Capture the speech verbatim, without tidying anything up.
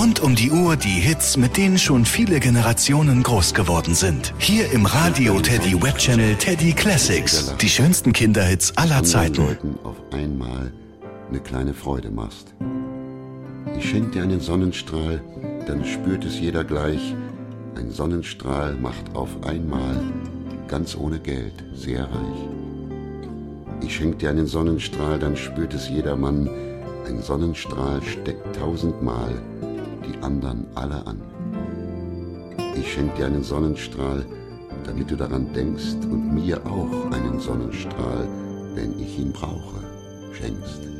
Rund um die Uhr die Hits, mit denen schon viele Generationen groß geworden sind. Hier im Radio Teddy Web Channel Teddy Classics. Die schönsten Kinderhits aller Zeiten. Leuten auf einmal eine kleine Freude machst. Ich schenk dir einen Sonnenstrahl, dann spürt es jeder gleich. Ein Sonnenstrahl macht auf einmal, ganz ohne Geld, sehr reich. Ich schenk dir einen Sonnenstrahl, dann spürt es jedermann. Ein Sonnenstrahl steckt tausendmal die anderen alle an. Ich schenk dir einen Sonnenstrahl, damit du daran denkst und mir auch einen Sonnenstrahl, wenn ich ihn brauche, schenkst.